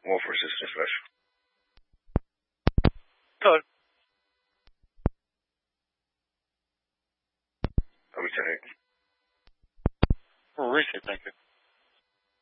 Wolf resistant special. Good. I'll be 10-8. Well, Reese, thank you.